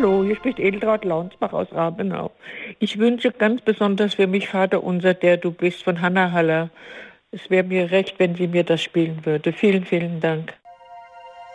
Hallo, hier spricht Edeltraud Launsbach aus Rabenau. Ich wünsche ganz besonders für mich Vater unser, der du bist, von Hannah Haller. Es wäre mir recht, wenn sie mir das spielen würde. Vielen, vielen Dank.